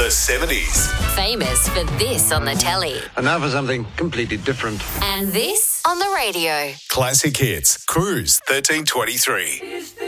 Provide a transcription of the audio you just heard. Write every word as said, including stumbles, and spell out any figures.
the seventies. Famous for this on the telly. And now for something completely different. And this on the radio. Classic hits. Cruise thirteen twenty-three.